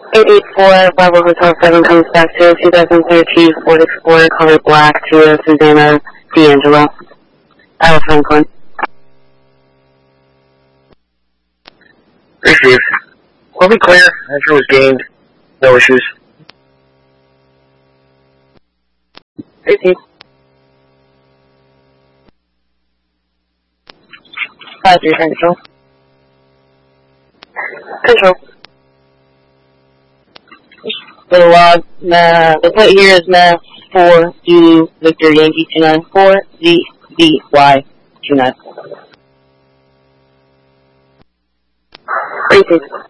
884 Bravo Hotel 7 comes back to 2013 Ford Explorer color black to Susanna D'Angelo. Iowa Franklin. Received. Will be clear. Entry was gained. No issues. Received. 53 Control. Control. The log, the plate here is Mass 4 Zulu Victor Yankee 294 ZVY 29. Received.